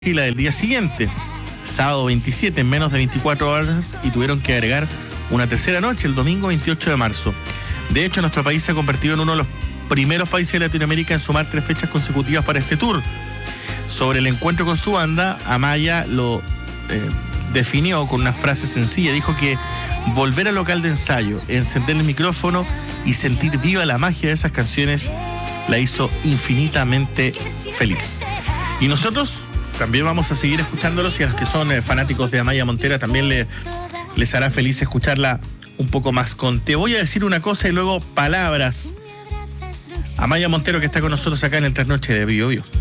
y la del día siguiente, sábado 27, en menos de 24 horas, y tuvieron que agregar una tercera noche, el domingo 28 de marzo. De hecho, nuestro país se ha convertido en uno de los primeros países de Latinoamérica en sumar 3 fechas consecutivas para este tour. Sobre el encuentro con su banda, Amaya lo definió con una frase sencilla. Dijo que volver al local de ensayo, encender el micrófono y sentir viva la magia de esas canciones la hizo infinitamente feliz. Y nosotros también vamos a seguir escuchándolos, y a los que son fanáticos de Amaya Montera también les hará feliz escucharla un poco más con Te voy a decir una cosa y luego palabras. Amaya Montero, que está con nosotros acá en el Trasnoche de Bio Bio.